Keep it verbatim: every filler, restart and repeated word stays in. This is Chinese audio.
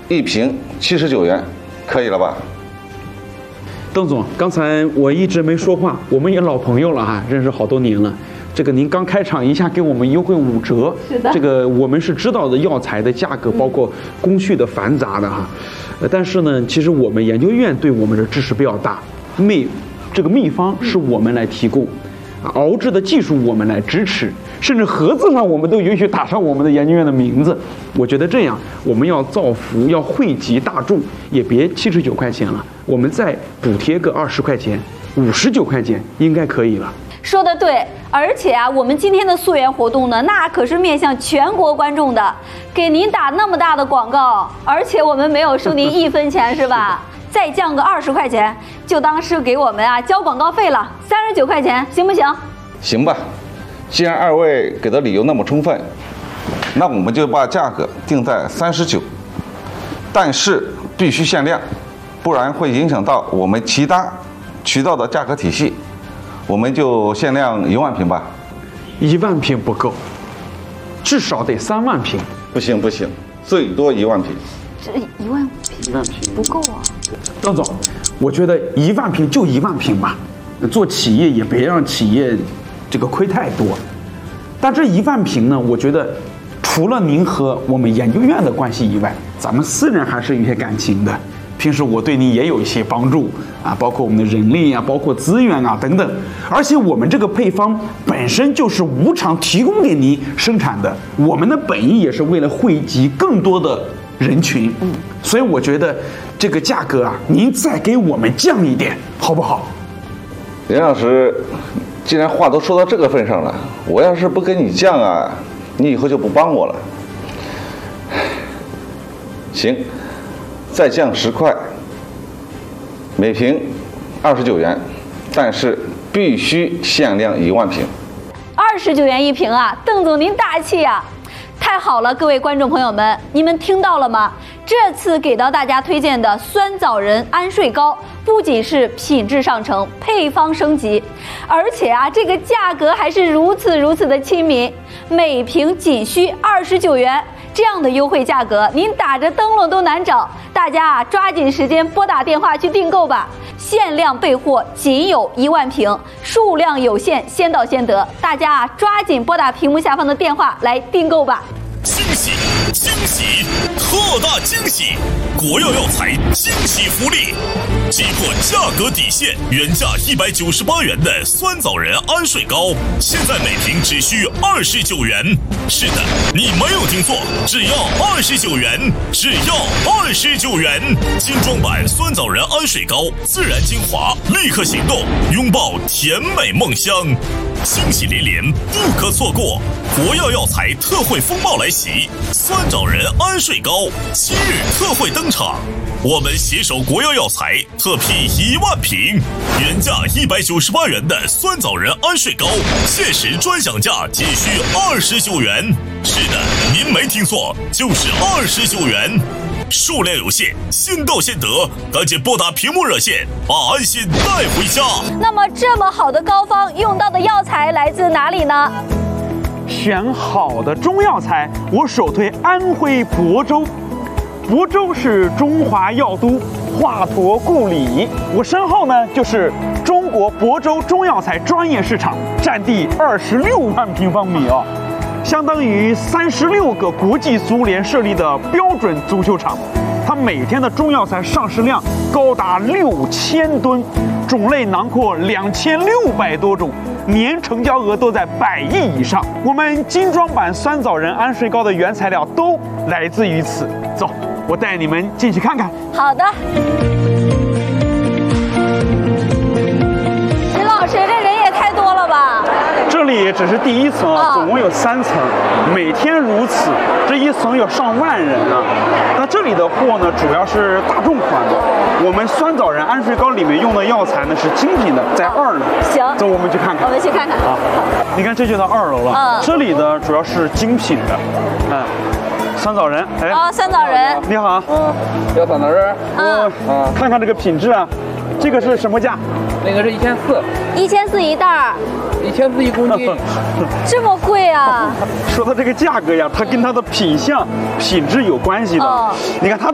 一瓶七十九元，可以了吧？ 邓总，刚才我一直没说话，我们也老朋友了哈，认识好多年了。这个您刚开场一下给我们优惠五折， 是的， 这个我们是知道的药材的价格，包括工序的繁杂的哈。呃，但是呢，其实我们研究院对我们的支持比较大，秘这个秘方是我们来提供，啊，熬制的技术我们来支持，甚至盒子上我们都允许打上我们的研究院的名字。我觉得这样，我们要造福，要惠及大众，也别七十九块钱了，我们再补贴个二十块钱，五十九块钱应该可以了。 说的对，而且啊，我们今天的溯源活动呢，那可是面向全国观众的，给您打那么大的广告，而且我们没有收您一分钱，是吧？再降个二十块钱，就当是给我们啊交广告费了，三十九块钱，行不行？ 行吧，既然二位给的理由那么充分，那我们就把价格定在三十九，但是必须限量，不然会影响到我们其他渠道的价格体系。我们就限量一万瓶吧。 一万瓶不够，至少得三万瓶。 不行不行，最多一万瓶。 这一万瓶， 一万瓶不够啊。 邓总，我觉得一万瓶就一万瓶吧，做企业也别让企业这个亏太多。但这一万瓶呢，我觉得除了您和我们研究院的关系以外，咱们私人还是有些感情的。平时我对您也有一些帮助啊，包括我们的人力啊，包括资源啊等等。而且我们这个配方本身就是无偿提供给您生产的，我们的本意也是为了惠及更多的人群。嗯，所以我觉得这个价格啊，您再给我们降一点，好不好？ 林老师，既然话都说到这个份上了，我要是不给你降啊，你以后就不帮我了。行。再降十块，每瓶二十九元，但是必须限量一万瓶。 二十九元一瓶啊，邓总您大气呀、啊！太好了，各位观众朋友们，你们听到了吗？这次给到大家推荐的酸枣仁安睡膏，不仅是品质上乘，配方升级，而且啊，这个价格还是如此如此的亲民，每瓶仅需二十九元。这样的优惠价格，您打着灯笼都难找。大家啊，抓紧时间拨打电话去订购吧，限量备货，仅有一万瓶，数量有限，先到先得。大家啊，抓紧拨打屏幕下方的电话来订购吧。 惊喜惊喜，特大惊喜！国药药材惊喜福利，击破价格底线，原价一百九十八元的酸枣仁安睡膏，现在每瓶只需二十九元。是的，你没有听错，只要二十九元，只要二十九元！精装版酸枣仁安睡膏，自然精华，立刻行动，拥抱甜美梦乡。惊喜连连，不可错过！国药药材特惠风暴来袭，酸枣仁安睡膏七日特惠登场。我们携手国药药材特批一万瓶，原价一百九十八元的酸枣仁安睡膏，限时专享价仅需二十九元。是的，您没听错，就是二十九元。数量有限，先到先得，赶紧拨打屏幕热线，把安心带回家。 那么这么好的膏方用到的药材来自哪里呢？ 选好的中药材，我首推安徽亳州。亳州是中华药都，华亳故里。我身后呢就是中国亳州中药材专业市场，占地二十六万平方米哦，相当于三十六个国际足联设立的标准足球场。它每天的中药材上市量高达六千吨，种类囊括两千六百多种，年成交额都在百亿以上。我们精装版酸枣仁安睡膏的原材料都来自于此。走，我带你们进去看看。 好的。林老师，这人也太多了吧？ 这里只是第一层啊，总共有三层，每天如此，这一层有上万人啊。那这里的货呢，主要是大众款的。我们酸枣仁安睡膏里面用的药材呢是精品的，在二楼。 行， 走，我们去看看。 我们去看看。 好，你看这就到二楼了。嗯，这里呢主要是精品的，嗯，酸枣仁。哎， 哦，酸枣仁。 你好。 嗯，要酸枣仁。 嗯啊，看看这个品质啊，这个是什么价？ 那个是一千四。 一千四一袋儿。 一千四一公斤， 这么贵啊！ 说到这个价格呀，它跟它的品相、品质有关系的。哦、你看它